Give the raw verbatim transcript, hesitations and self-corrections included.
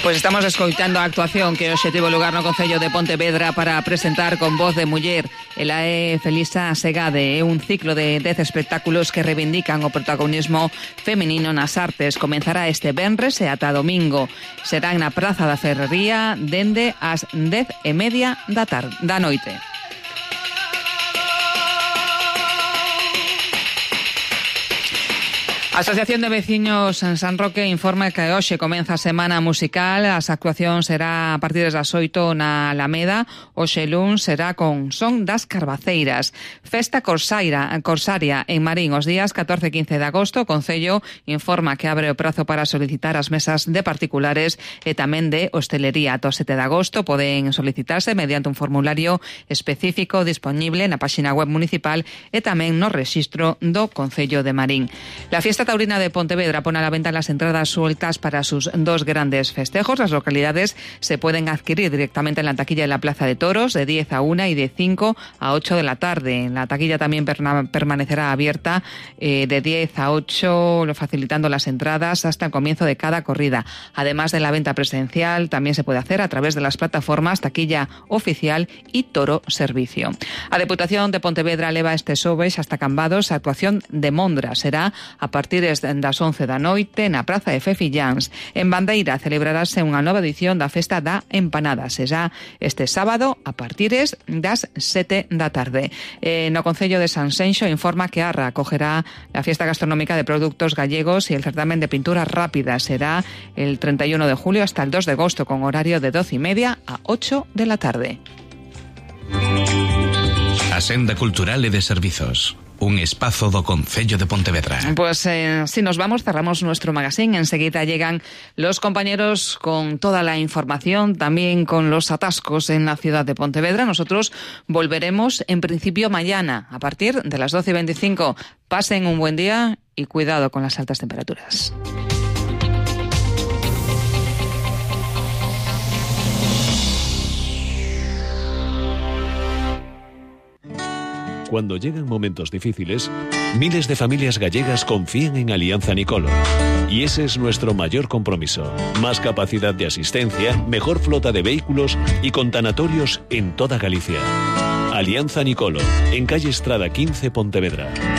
Pois estamos escoitando a actuación que hoxe tivo lugar no Concello de Pontevedra para presentar con voz de muller. Ela é Felisa Segade, é un ciclo de dez espectáculos que reivindican o protagonismo feminino nas artes. Comenzará este venres e ata domingo. Será na Praza da Ferrería dende as dez e media da tarde, da noite. A Asociación de Veciños en San Roque informa que hoxe comeza a semana musical. As actuacións será a partir das oito na Alameda. Hoxe luns será con Son das Carbaceiras. Festa Corsaira, Corsaria en Marín os días catorce e quince de agosto. O Concello informa que abre o prazo para solicitar as mesas de particulares e tamén de hostelería. Ata o sete de agosto poden solicitarse mediante un formulario específico disponible na páxina web municipal e tamén no rexistro do Concello de Marín. La fiesta taurina de Pontevedra pone a la venta las entradas sueltas para sus dos grandes festejos. Las localidades se pueden adquirir directamente en la taquilla de la Plaza de Toros de diez a una y de cinco a ocho de la tarde. La taquilla también permanecerá abierta eh, de diez a ocho, facilitando las entradas hasta el comienzo de cada corrida. Además de la venta presencial, también se puede hacer a través de las plataformas Taquilla Oficial y Toro Servicio. A Deputación de Pontevedra leva este xoves hasta Cambados a actuación de Mondra. Será a partir das once da noite na Praza de Fefilláns. En Bandeira celebrarase unha nova edición da Festa da Empanada. Será este sábado a partir das sete da tarde. Eh, no Concello de Sanxenxo informa que Arra acogerá la fiesta gastronómica de productos gallegos y el certamen de pintura rápida. Será el treinta y uno de julio hasta el dos de agosto con horario de doce y media a ocho de la tarde. A Senda Cultural e de Servizos. Un espazo do Concello de Pontevedra. Pues eh, si nos vamos, cerramos nuestro magazine. Enseguida llegan los compañeros con toda la información, también con los atascos en la ciudad de Pontevedra. Nosotros volveremos en principio mañana, a partir de las doce y veinticinco. Pasen un buen día y cuidado con las altas temperaturas. Cuando llegan momentos difíciles, miles de familias gallegas confían en Alianza Nicolo. Y ese es nuestro mayor compromiso. Más capacidad de asistencia, mejor flota de vehículos y con tanatorios en toda Galicia. Alianza Nicolo, en calle Estrada quince, Pontevedra.